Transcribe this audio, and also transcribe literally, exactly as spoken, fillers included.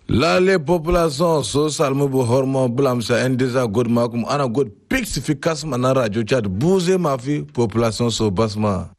Lale population so salmu bu hormo blam sa endeza god makum ana god pix fi kasma na radio chat bouze ma fi population so basma.